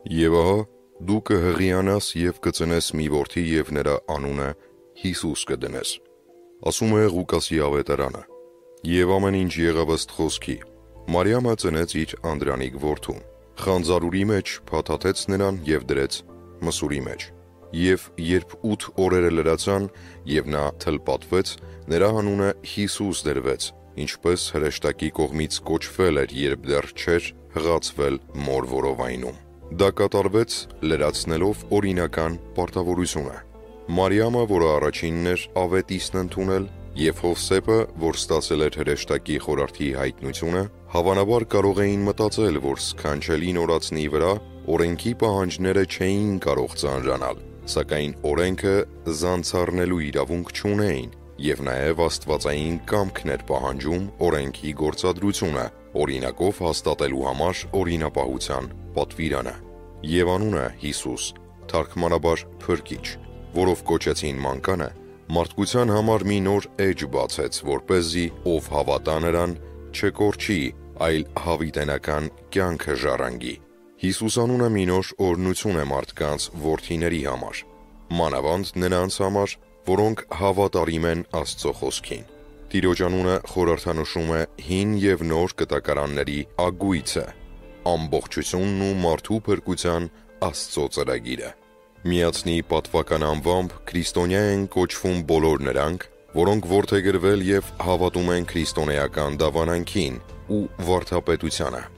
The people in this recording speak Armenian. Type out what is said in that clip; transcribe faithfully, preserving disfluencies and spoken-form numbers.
Եվ ահա դու կհղիանաս և կծնես մի որդի և նրա անունը Հիսուս կդնես, ասում է Ղուկասի ավետարանը։ Եվ ամեն ինչ եղավ ըստ խոսքի. Մարիամը ծնեց իր անդրանիկ որդուն, խանձարուրի մեջ փաթաթեց նրան և դրեց մսուրի մեջ։ Եվ երբ ութ օրերը լրացան և նա թլպատվեց, նրա անունը Հիսուս դրվեց, ինչպես հրեշտակի կողմից կոչվել էր, երբ դեռ չէր հղացվել մոր որովայնում։ Դա կատարվեց լրացնելով օրինական պարտավորությունը։ Մարիամը, որը առաջինն էր ավետիստն ընդունել, և Հովսեփը, որ ստացել էր հրեշտակի խորհրդի հայտնությունը, հավանաբար կարող էին մտածել, որ սքանչելի նորածնի վրա օրենքի պահանջները չէին կարող ծանրանալ, սակայն օրենքը զանցառնելու իրավունք չունեին, և նաև աստվածային կամքն էր պահանջում օրենքի գործադրությունը, օրինակով հաստատելու համար օրինապահության պատվիրանը։ Եվ անունը Հիսուս, թարգմանաբար Փրկիչ, որով կոչեցին մանկանը, մարդկության համար մի նոր էջ բացեց, որպեսզի ով հավատա նրան չկորչի, այլ հավիտենական կյանքը ժառանգի։ Հիսուս անունը մի նոր օրհնություն է մարդկանց որդիների համար, մանավանդ նրանց համար, որոնք հավատարիմ են Աստծո խոսքին։ Տիրոջ անունը խորհրդանշում է հին և նոր կտակարանների ագույցը, ամբողջությունն ու մարդու փրկության Աստծո ծրագիրը։ Միացնի պատվական անվամբ քրիստոնյա են կոչվում բոլոր նրանք, որոնք որդեգրվել և հավատում են քրիստոնեական դավանանքին ու վարդապետությանը։